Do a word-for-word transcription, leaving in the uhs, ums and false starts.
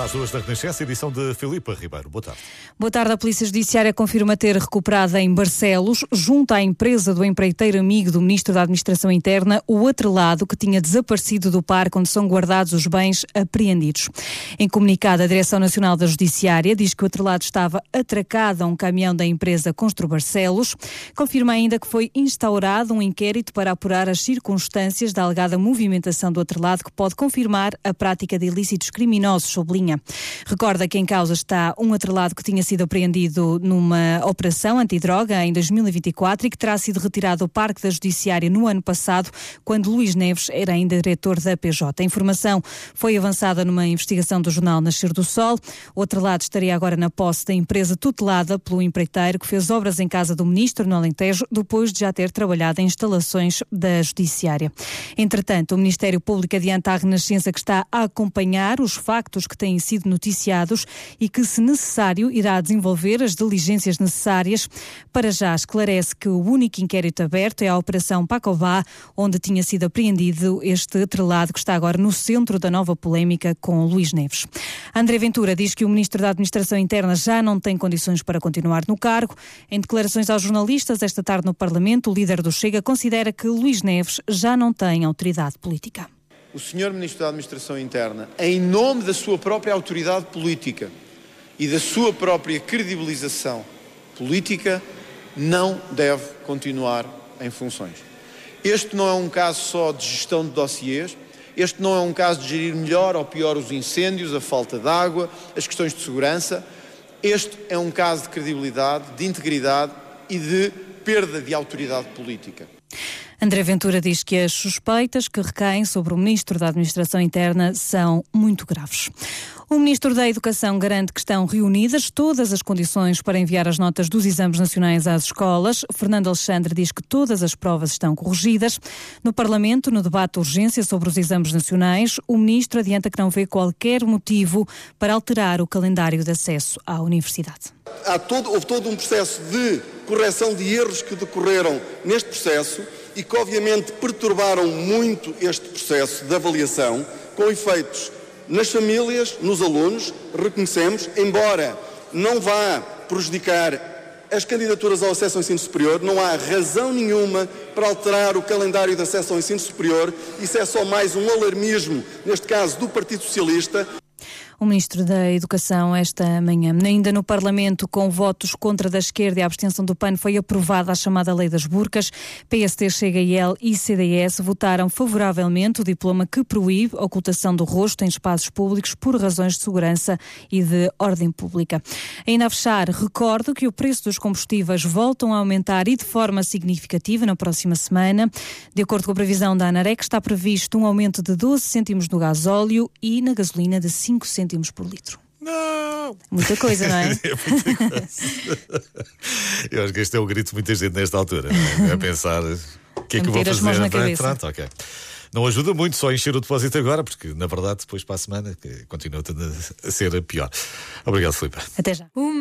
às duas da Renascença, edição de Filipe Ribeiro. Boa tarde. Boa tarde. A Polícia Judiciária confirma ter recuperado em Barcelos, junto à empresa do empreiteiro amigo do Ministro da Administração Interna, o atrelado que tinha desaparecido do parque onde são guardados os bens apreendidos. Em comunicado, a Direção Nacional da Judiciária diz que o atrelado estava atracado a um caminhão da empresa Constru Barcelos. Confirma ainda que foi instaurado um inquérito para apurar as circunstâncias da alegada movimentação do atrelado, que pode confirmar a prática de ilícitos criminosos, sublinha. Recorda que em causa está um atrelado que tinha sido apreendido numa operação antidroga em dois mil e vinte e quatro e que terá sido retirado do Parque da Judiciária no ano passado, quando Luís Neves era ainda diretor da P J. A informação foi avançada numa investigação do jornal Nascer do Sol. O atrelado estaria agora na posse da empresa tutelada pelo empreiteiro que fez obras em casa do Ministro no Alentejo, depois de já ter trabalhado em instalações da Judiciária. Entretanto, o Ministério Público adianta à Renascença que está a acompanhar os factos que têm sido noticiados e que, se necessário, irá desenvolver as diligências necessárias. Para já, esclarece que o único inquérito aberto é a Operação Pacobá, onde tinha sido apreendido este atrelado que está agora no centro da nova polémica com Luís Neves. André Ventura diz que o Ministro da Administração Interna já não tem condições para continuar no cargo. Em declarações aos jornalistas esta tarde no Parlamento, o líder do Chega considera que Luís Neves já não tem autoridade política. O senhor Ministro da Administração Interna, em nome da sua própria autoridade política e da sua própria credibilização política, não deve continuar em funções. Este não é um caso só de gestão de dossiês, este não é um caso de gerir melhor ou pior os incêndios, a falta de água, as questões de segurança. Este é um caso de credibilidade, de integridade e de perda de autoridade política. André Ventura diz que as suspeitas que recaem sobre o Ministro da Administração Interna são muito graves. O Ministro da Educação garante que estão reunidas todas as condições para enviar as notas dos exames nacionais às escolas. Fernando Alexandre diz que todas as provas estão corrigidas. No Parlamento, no debate de urgência sobre os exames nacionais, o Ministro adianta que não vê qualquer motivo para alterar o calendário de acesso à universidade. Há todo, houve todo um processo de correção de erros que decorreram neste processo e que obviamente perturbaram muito este processo de avaliação, com efeitos nas famílias, nos alunos, reconhecemos, embora não vá prejudicar as candidaturas ao acesso ao ensino superior, não há razão nenhuma para alterar o calendário de acesso ao ensino superior. Isso é só mais um alarmismo, neste caso do Partido Socialista. O Ministro da Educação esta manhã. Ainda no Parlamento, com votos contra da esquerda e a abstenção do P A N, foi aprovada a chamada Lei das Burcas. P S D, Chega e L e C D S votaram favoravelmente o diploma que proíbe a ocultação do rosto em espaços públicos por razões de segurança e de ordem pública. Ainda a fechar, recordo que o preço dos combustíveis voltam a aumentar e de forma significativa na próxima semana. De acordo com a previsão da ANAREC, está previsto um aumento de doze cêntimos no gasóleo e na gasolina de cinco cêntimos por litro. Não! Muita coisa, não é? É muita coisa. Eu acho que este é o grito de muita gente nesta altura. Não é? A pensar o que é que eu vou fazer. Na cabeça. Pronto, ok. Não ajuda muito só encher o depósito agora, porque na verdade depois para a semana continua a ser pior. Obrigado, Filipe. Até já.